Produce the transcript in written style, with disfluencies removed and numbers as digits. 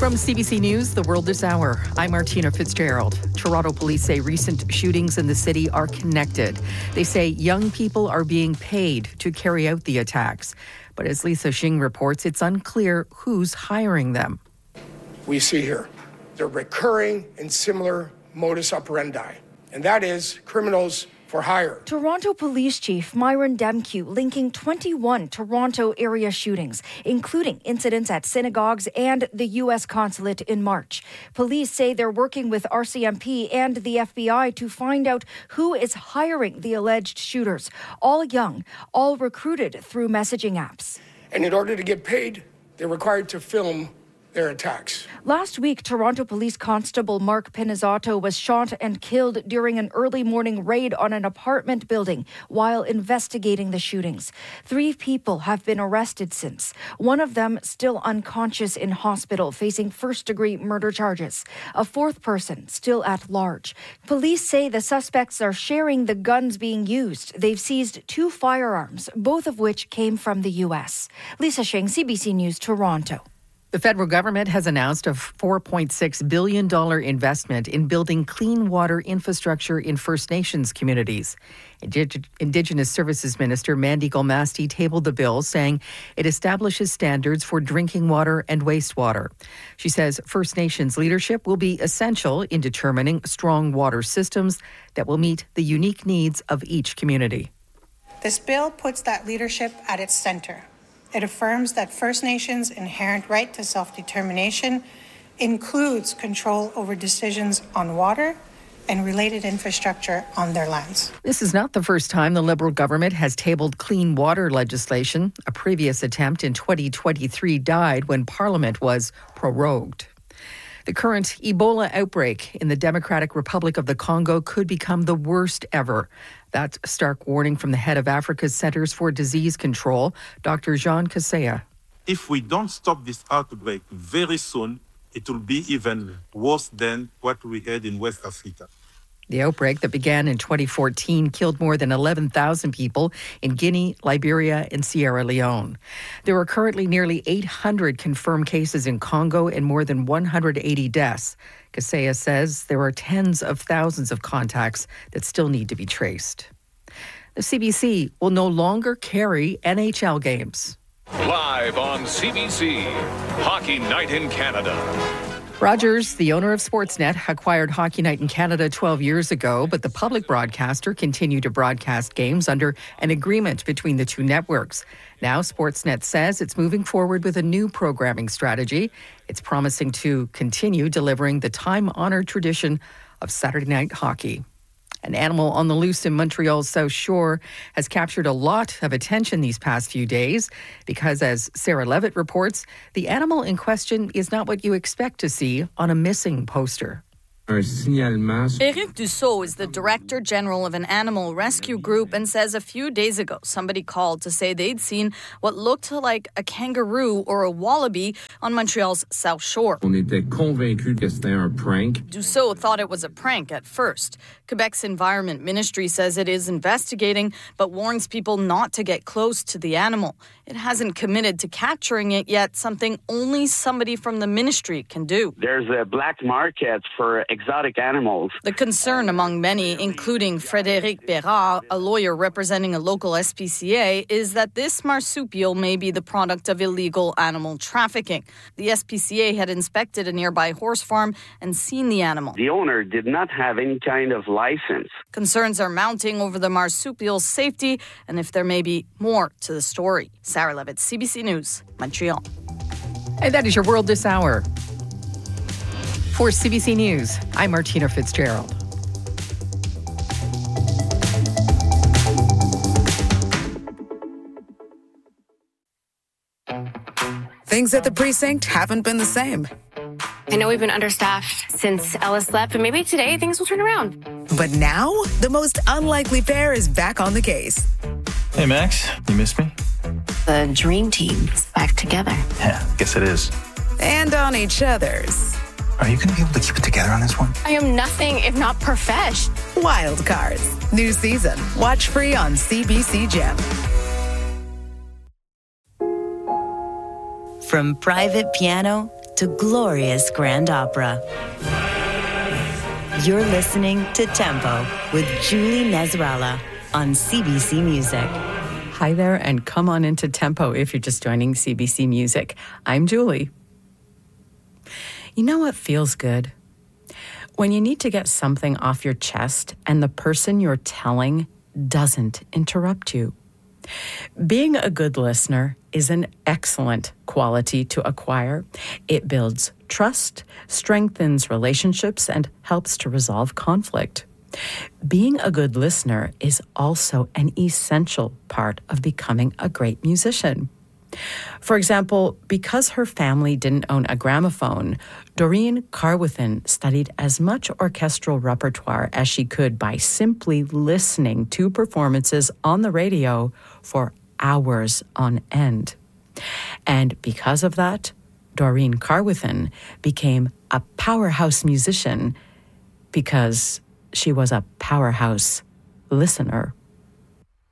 From CBC News, The World This Hour, I'm Martina Fitzgerald. Toronto police say recent shootings in the city are connected. They say young people are being paid to carry out the attacks. But as Lisa Xing reports, it's unclear who's hiring them. We see here the recurring and similar modus operandi, and that is criminals for hire. Toronto Police Chief Myron Demkiw linking 21 Toronto area shootings, including incidents at synagogues and the U.S. consulate in March. Police say they're working with RCMP and the FBI to find out who is hiring the alleged shooters. All young, all recruited through messaging apps. And in order to get paid, they're required to film their attacks. Last week, Toronto Police Constable Mark Pinizzato was shot and killed during an early morning raid on an apartment building while investigating the shootings. 3 people have been arrested since. One of them still unconscious in hospital, facing first-degree murder charges. A 4th person still at large. Police say the suspects are sharing the guns being used. They've seized 2 firearms, both of which came from the U.S. Lisa Xing, CBC News, Toronto. The federal government has announced a $4.6 billion investment in building clean water infrastructure in First Nations communities. Indigenous Services Minister Mandy Golmasti tabled the bill, saying it establishes standards for drinking water and wastewater. She says First Nations leadership will be essential in determining strong water systems that will meet the unique needs of each community. This bill puts that leadership at its center. It affirms that First Nations' inherent right to self-determination includes control over decisions on water and related infrastructure on their lands. This is not the first time the Liberal government has tabled clean water legislation. A previous attempt in 2023 died when Parliament was prorogued. The current Ebola outbreak in the Democratic Republic of the Congo could become the worst ever. That's a stark warning from the head of Africa's Centers for Disease Control, Dr. Jean Kaseya. If we don't stop this outbreak very soon, it will be even worse than what we had in West Africa. The outbreak that began in 2014 killed more than 11,000 people in Guinea, Liberia, and Sierra Leone. There are currently nearly 800 confirmed cases in Congo and more than 180 deaths. Kaseya says there are tens of thousands of contacts that still need to be traced. The CBC will no longer carry NHL games. Live on CBC, Hockey Night in Canada. Rogers, the owner of Sportsnet, acquired Hockey Night in Canada 12 years ago, but the public broadcaster continued to broadcast games under an agreement between the 2 networks. Now, Sportsnet says it's moving forward with a new programming strategy. It's promising to continue delivering the time-honored tradition of Saturday night hockey. An animal on the loose in Montreal's South Shore has captured a lot of attention these past few days because, as Sarah Levitt reports, the animal in question is not what you expect to see on a missing poster. Éric Dussault is the Director General of an animal rescue group and says a few days ago somebody called to say they'd seen what looked like a kangaroo or a wallaby on Montreal's South Shore. Dussault thought it was a prank at first. Quebec's Environment Ministry says it is investigating but warns people not to get close to the animal. It hasn't committed to capturing it yet, something only somebody from the ministry can do. There's a black market for exotic animals. The concern among many, including Frédéric Bérard, a lawyer representing a local SPCA, is that this marsupial may be the product of illegal animal trafficking. The SPCA had inspected a nearby horse farm and seen the animal. The owner did not have any kind of license. Concerns are mounting over the marsupial's safety and if there may be more to the story. Sarah Levitt, CBC News, Montreal. And that is your World This Hour. For CBC News, I'm Martina Fitzgerald. Things at the precinct haven't been the same. I know we've been understaffed since Ellis left, but maybe today things will turn around. But now, the most unlikely pair is back on the case. Hey, Max, you missed me? The dream team is back together. Yeah, guess it is. And on each other's. Are you going to be able to keep it together on this one? I am nothing if not profesh. Wild Cards. New season. Watch free on CBC Gem. From private piano to glorious grand opera. You're listening to Tempo with Julie Nezrala on CBC Music. Hi there, and come on into Tempo if you're just joining CBC Music. I'm Julie. You know what feels good? When you need to get something off your chest and the person you're telling doesn't interrupt you. Being a good listener is an excellent quality to acquire. It builds trust, strengthens relationships, and helps to resolve conflict. Being a good listener is also an essential part of becoming a great musician. For example, because her family didn't own a gramophone, Doreen Carwithan studied as much orchestral repertoire as she could by simply listening to performances on the radio for hours on end. And because of that, Doreen Carwithan became a powerhouse musician because she was a powerhouse listener.